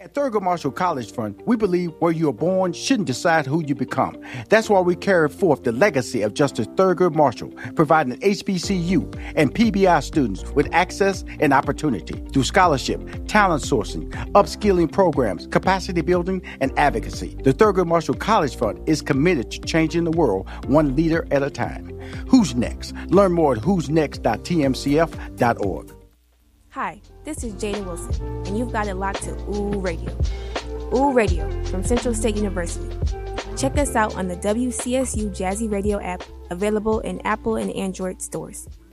At Thurgood Marshall College Fund, we believe where you are born shouldn't decide who you become. That's why we carry forth the legacy of Justice Thurgood Marshall, providing HBCU and PBI students with access and opportunity through scholarship, talent sourcing, upskilling programs, capacity building, and advocacy. The Thurgood Marshall College Fund is committed to changing the world one leader at a time. Who's next? Learn more at who'snext.tmcf.org. Hi, this is Jada Wilson, and you've got it locked to Ooh Radio. Ooh Radio from Central State University. Check us out on the WCSU Jazzy Radio app, available in Apple and Android stores.